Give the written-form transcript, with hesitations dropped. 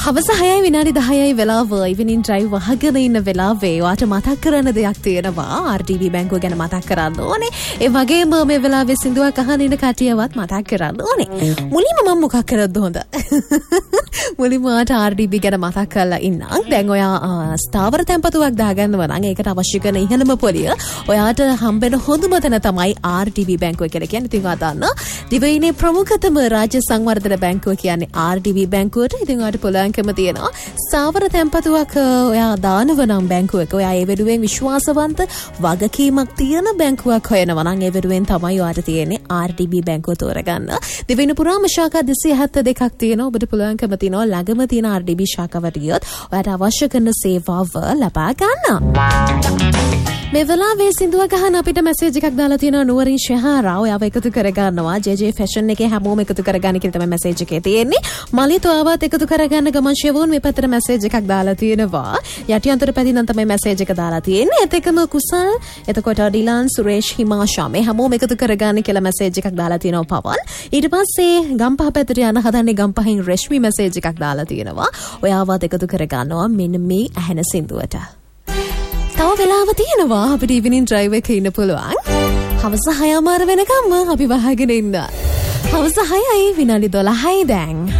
හවස 6යි විනාඩි 10යි වෙලාව ඉවිනින් ඩ්‍රයිව් වහගෙන ඉන්න වෙලාවේ ඔයාට මතක් කරන දෙයක් තියෙනවා RDB බැංකුව ගැන මතක් කරන්න ඕනේ. ඒ වගේම මේ වෙලාවේ සින්දුවක් අහන ඉන්න කටියවත් මතක් කරන්න ඕනේ. මුලින්ම මම මොකක් කරද්ද හොඳ? මුලින්ම ඔයාට RDB ගැන මතක් කරලා ඉන්නම්. දැන් ඔයා ස්ථාවර තැන්පතුවක් දාගන්නවා නම් ඒකට අවශ්‍ය කරන ඉහළම පොලිය ඔයාට හම්බෙන හොඳම තැන තමයි RDB බැංකුව කියලා කියන්නේ. ඉතින් ඔයා දන්න දිවයිනේ ප්‍රමුඛතම රාජ්‍ය සංවර්ධන බැංකුව කියන්නේ RDB බැංකුවට. ඉතින් ඔයාට පුළුවන්කම තියෙනවා ස්ථාවර තැන්පතුවක් ඔයා දානවා නම් බැංකුවක ඔයා ඒ වෙනුවෙන් විශ්වාසවන්ත වගකීමක් තියෙන බැංකුවක් හොයනවා නම් ඒ වෙනුවෙන් තමයි ඔයාට තියෙන්නේ RDB බැංකුව තෝරගන්න. දිවයිනේ පුරාම ශාඛා 272ක් තියෙනවා. ඔබට පුළුවන්කම තියෙනවා ළඟම තියෙන RDB ශාඛාවට ගියොත් ඔයාට අවශ්‍ය කරන සේවාව ලබා ගන්න. මේ වෙලාවේ සින්දුව ගහන අපිට මැසේජ් එකක් දාලා තියෙනවා නුවරින් ශහරා. ඔයාව එකතු කරගන්නවා JJ ෆැෂන් එකේ හැමෝම එකතු කරගන්න කියලා තමයි මැසේජ් එකේ තියෙන්නේ. මලිත් ඔයාවත් එකතු කරගන්න ගමන් ෂෙවෝන් මේ පැත්තට මැසේජ් එකක් දාලා තියෙනවා. යටිඅන්තර පැදිනම් තමයි මැසේජ් එක දාලා තියෙන්නේ. ඒත් එකම කුසල් එතකොට ඩිලාන් සුරේෂ් හිමාෂා මේ හැමෝම එකතු කරගන්න කියලා මැසේජ් එකක් දාලා තියෙනවා පවන්. ඊට පස්සේ ගම්පහ පැත්තට යන හදන්නේ ගම්පහින් රෙෂ්මි මැසේජ් එකක් දාලා තියෙනවා. ඔයාවත් එකතු කරගන්නවා මෙන්න මේ ඇහෙන සින්දුවට. තව වෙලාව තියෙනවා අපිට ඉවිනින් ඩ්‍රයිව් එකේ ඉන්න පුළුවන්. හවස 6:00 වෙනකම්ම අපි වහගෙන ඉන්න. හවස 6:00යි විනාඩි 12යි දැන්.